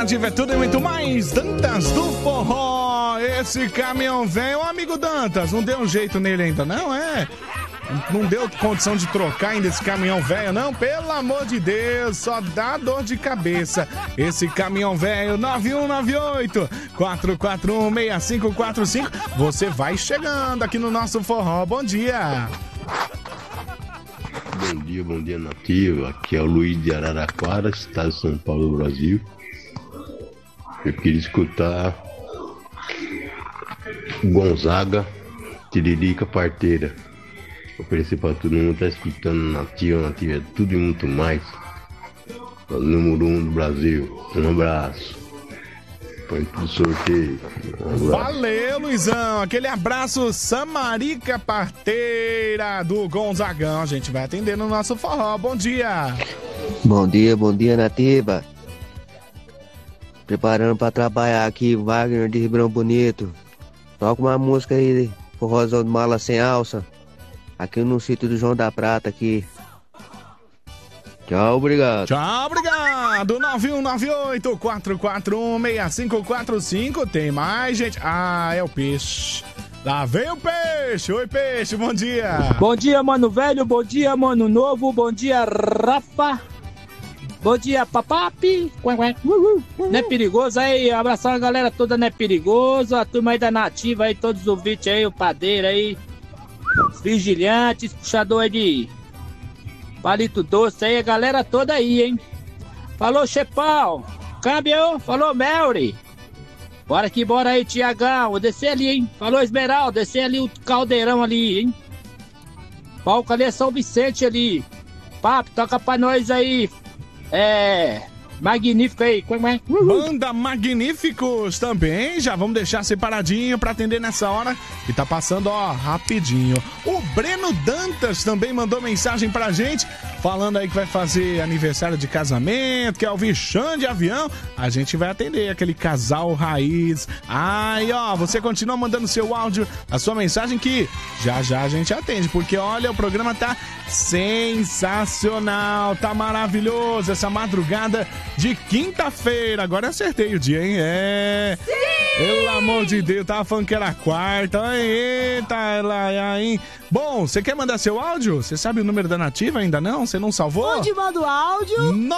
Nativa é tudo e muito mais. Dantas do Forró. Esse caminhão velho, amigo Dantas, não deu um jeito nele ainda, não é? Não deu condição de trocar ainda esse caminhão velho, não? Pelo amor de Deus, só dá dor de cabeça. Esse caminhão velho, 9198-441-6545. Você vai chegando aqui no nosso forró. Bom dia. Bom dia, Nativa. Aqui é o Luiz de Araraquara, estado de São Paulo, Brasil. Eu queria escutar Gonzaga, Tiririca Parteira. Oferecer para todo mundo que está escutando Nativa é tudo e muito mais. O número 1 do Brasil. Um abraço. Põe tudo sorteio. Um Valeu, Luizão. Aquele abraço, Samarica Parteira do Gonzagão. A gente vai atender no nosso forró. Bom dia. Bom dia, Nativa. Preparando para trabalhar aqui, Wagner de Ribeirão Bonito. Toca uma música aí, forrozão de mala sem alça. Aqui no sítio do João da Prata aqui. Tchau, obrigado. Tchau, obrigado. 9198-441-6545. Tem mais, gente? Ah, é o peixe. Lá vem o peixe. Oi, peixe, bom dia. Bom dia, mano velho. Bom dia, mano novo. Bom dia, Rafa. Bom dia, papapi. Não é perigoso aí? Abração a galera toda, não é perigoso. A turma aí da Nativa aí, todos os ouvintes aí, o padeiro aí. Os vigilantes, puxador aí de palito doce aí, a galera toda aí, hein? Falou, Chepão. Câmbio. Falou, Melry. Bora que bora aí, Tiagão. Vou descer ali, hein? Falou, Esmeralda. Descer ali o caldeirão ali, hein? Palco ali é São Vicente ali. Papo, toca pra nós aí. Magnífico aí. Banda Magníficos também. Já vamos deixar separadinho pra atender nessa hora. E tá passando, ó, rapidinho. O Breno Dantas também mandou mensagem pra gente, falando aí que vai fazer aniversário de casamento, que é o Vichan de Avião. A gente vai atender aquele casal raiz. Aí, ó, você continua mandando seu áudio, a sua mensagem, que já a gente atende. Porque, olha, o programa tá sensacional, tá maravilhoso. Essa madrugada de quinta-feira. Agora acertei o dia, hein? Sim! Pelo amor de Deus, tava falando que era quarta. Eita, lá, hein? Bom, você quer mandar seu áudio? Você sabe o número da Nativa ainda não? Você não salvou? Onde manda o áudio?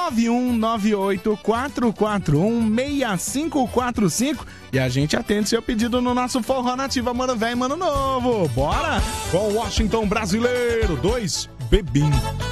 9198-441-6545. E a gente atende seu pedido no nosso Forró Nativa, mano velho, mano novo. Bora com o Washington Brasileiro 2, Bebinho.